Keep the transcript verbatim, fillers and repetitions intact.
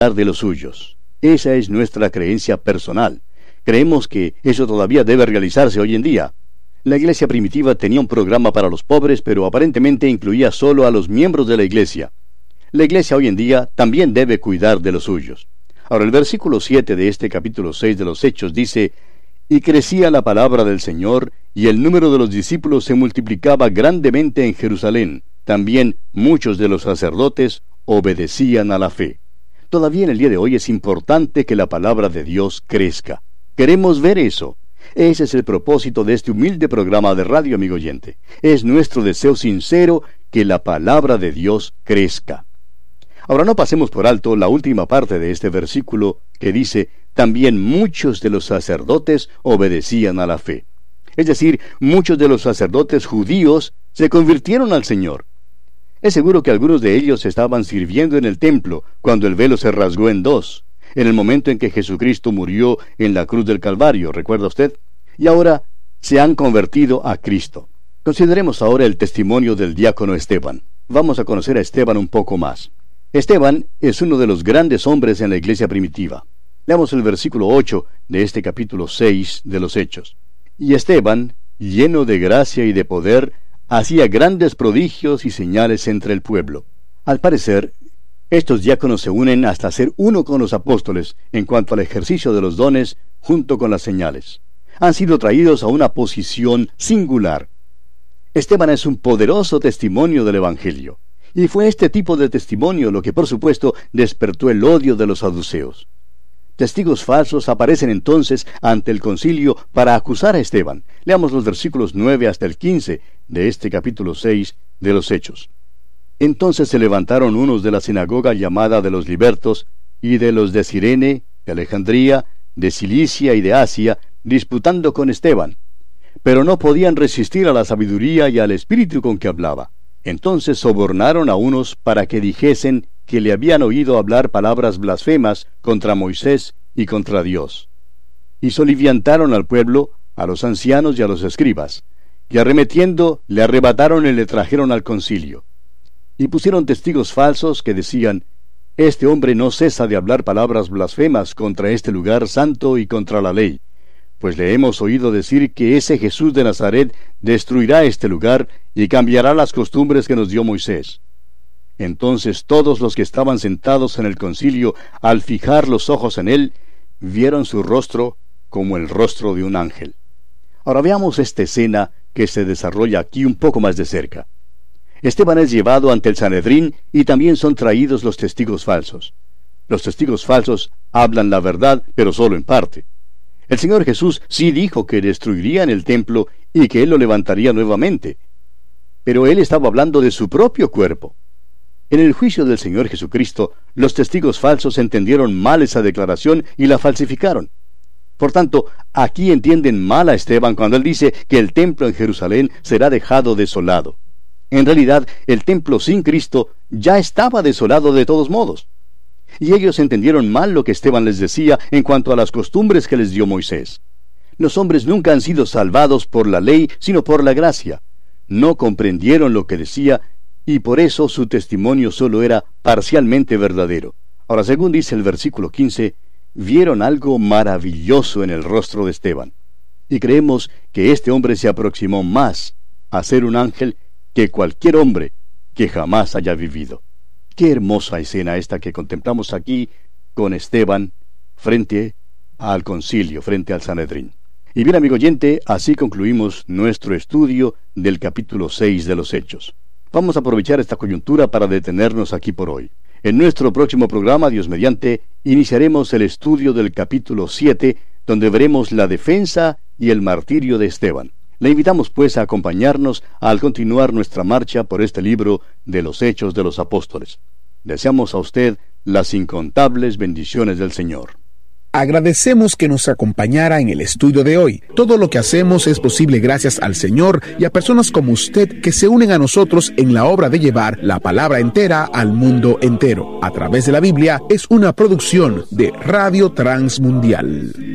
de los suyos. Esa es nuestra creencia personal. Creemos que eso todavía debe realizarse hoy en día. La iglesia primitiva tenía un programa para los pobres, pero aparentemente incluía solo a los miembros de la iglesia. La iglesia hoy en día también debe cuidar de los suyos. Ahora, el versículo siete de este capítulo seis de los Hechos dice: «Y crecía la palabra del Señor, y el número de los discípulos se multiplicaba grandemente en Jerusalén. También muchos de los sacerdotes obedecían a la fe». Todavía en el día de hoy es importante que la palabra de Dios crezca. Queremos ver eso. Ese es el propósito de este humilde programa de radio, amigo oyente. Es nuestro deseo sincero que la palabra de Dios crezca. Ahora, no pasemos por alto la última parte de este versículo que dice: «También muchos de los sacerdotes obedecían a la fe». Es decir, muchos de los sacerdotes judíos se convirtieron al Señor. Es seguro que algunos de ellos estaban sirviendo en el templo cuando el velo se rasgó en dos, en el momento en que Jesucristo murió en la cruz del Calvario, ¿recuerda usted? Y ahora se han convertido a Cristo. Consideremos ahora el testimonio del diácono Esteban. Vamos a conocer a Esteban un poco más. Esteban es uno de los grandes hombres en la iglesia primitiva. Leamos el versículo ocho de este capítulo seis de los Hechos. «Y Esteban, lleno de gracia y de poder, hacía grandes prodigios y señales entre el pueblo». Al parecer, estos diáconos se unen hasta ser uno con los apóstoles en cuanto al ejercicio de los dones junto con las señales. Han sido traídos a una posición singular. Esteban es un poderoso testimonio del Evangelio. Y fue este tipo de testimonio lo que, por supuesto, despertó el odio de los saduceos. Testigos falsos aparecen entonces ante el concilio para acusar a Esteban. Leamos los versículos nueve hasta el quince de este capítulo seis de los Hechos. «Entonces se levantaron unos de la sinagoga llamada de los libertos, y de los de Cirene, de Alejandría, de Cilicia y de Asia, disputando con Esteban. Pero no podían resistir a la sabiduría y al espíritu con que hablaba. Entonces sobornaron a unos para que dijesen que le habían oído hablar palabras blasfemas contra Moisés y contra Dios. Y soliviantaron al pueblo, a los ancianos y a los escribas, y arremetiendo le arrebataron y le trajeron al concilio. Y pusieron testigos falsos que decían: «Este hombre no cesa de hablar palabras blasfemas contra este lugar santo y contra la ley, pues le hemos oído decir que ese Jesús de Nazaret destruirá este lugar y cambiará las costumbres que nos dio Moisés». Entonces todos los que estaban sentados en el concilio, al fijar los ojos en él, vieron su rostro como el rostro de un ángel. Ahora veamos esta escena que se desarrolla aquí un poco más de cerca. Esteban es llevado ante el Sanedrín y también son traídos los testigos falsos. Los testigos falsos hablan la verdad, pero solo en parte. El Señor Jesús sí dijo que destruirían el templo y que Él lo levantaría nuevamente. Pero Él estaba hablando de su propio cuerpo. En el juicio del Señor Jesucristo, los testigos falsos entendieron mal esa declaración y la falsificaron. Por tanto, aquí entienden mal a Esteban cuando él dice que el templo en Jerusalén será dejado desolado. En realidad, el templo sin Cristo ya estaba desolado de todos modos. Y ellos entendieron mal lo que Esteban les decía en cuanto a las costumbres que les dio Moisés. Los hombres nunca han sido salvados por la ley, sino por la gracia. No comprendieron lo que decía, y por eso su testimonio solo era parcialmente verdadero. Ahora, según dice el versículo quince, vieron algo maravilloso en el rostro de Esteban. Y creemos que este hombre se aproximó más a ser un ángel que cualquier hombre que jamás haya vivido. Qué hermosa escena esta que contemplamos aquí con Esteban frente al concilio, frente al Sanedrín. Y bien, amigo oyente, así concluimos nuestro estudio del capítulo seis de los Hechos. Vamos a aprovechar esta coyuntura para detenernos aquí por hoy. En nuestro próximo programa, Dios mediante, iniciaremos el estudio del capítulo siete, donde veremos la defensa y el martirio de Esteban. Le invitamos pues a acompañarnos al continuar nuestra marcha por este libro de los Hechos de los Apóstoles. Deseamos a usted las incontables bendiciones del Señor. Agradecemos que nos acompañara en el estudio de hoy. Todo lo que hacemos es posible gracias al Señor y a personas como usted que se unen a nosotros en la obra de llevar la palabra entera al mundo entero. A través de la Biblia es una producción de Radio Transmundial.